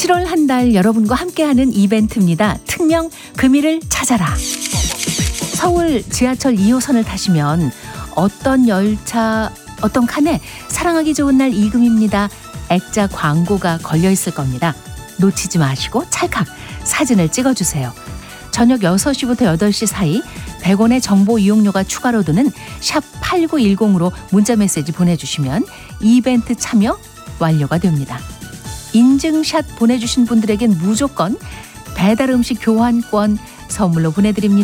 7월 한 달 여러분과 함께하는 이벤트입니다. 특명 금일을 찾아라. 서울 지하철 2호선을 타시면 어떤 열차, 어떤 칸에 사랑하기 좋은 날 이금입니다. 액자 광고가 걸려 있을 겁니다. 놓치지 마시고 찰칵 사진을 찍어주세요. 저녁 6시부터 8시 사이 100원의 정보 이용료가 추가로 드는 샵 8910으로 문자메시지 보내주시면 이벤트 참여 완료가 됩니다. 인증샷 보내주신 분들에겐 무조건 배달 음식 교환권 선물로 보내드립니다.